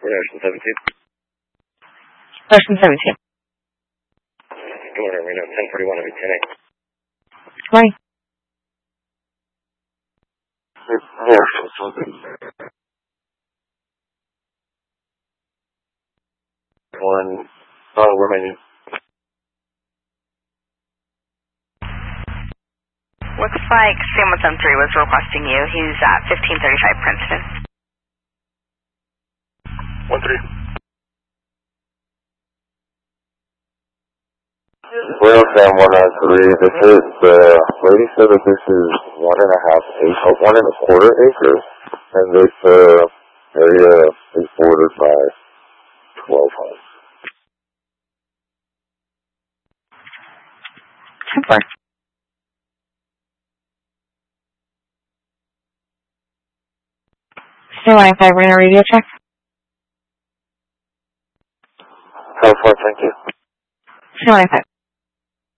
Ocean 17. Ocean 17. Good morning, Reno 1041 of 10A. Morning. Yeah, something. Where am I new? Looks like Sam with M3 was requesting you. He's at 1535 Princeton. 1-3. Well, Sam 193. This is, the lady said that this is 1.25 acres, and this, area is bordered by 12 homes. 10-4. So Wi-Fi, we're going to radio check. 12-4, thank you. So Wi-Fi.